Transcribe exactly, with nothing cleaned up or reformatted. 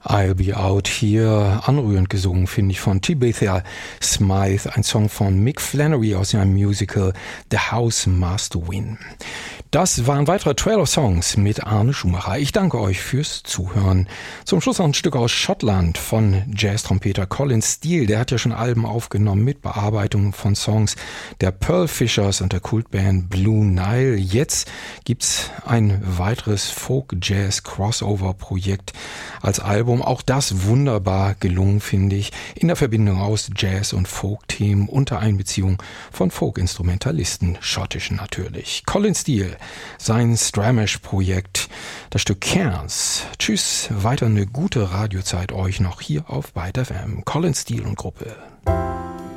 I'll Be Out hier, anrührend gesungen, finde ich, von Tabitha Smythe, ein Song von Mick Flannery aus seinem Musical The House Must Win. Das waren weitere Trailer-Songs mit Arne Schumacher. Ich danke euch fürs Zuhören. Zum Schluss noch ein Stück aus Schottland von Jazz-Trompeter Colin Steele. Der hat ja schon Alben aufgenommen mit Bearbeitungen von Songs der Pearl Fishers und der Kultband Blue Nile. Jetzt gibt's ein weiteres Folk-Jazz-Crossover-Projekt als Album. Auch das wunderbar gelungen, finde ich, in der Verbindung aus Jazz- und Folk-Themen unter Einbeziehung von Folk-Instrumentalisten, schottischen natürlich. Colin Steele, sein Stramash-Projekt, das Stück Cairns. Tschüss, weiter eine gute Radiozeit euch noch hier auf Byte F M. Colin Steele und Gruppe.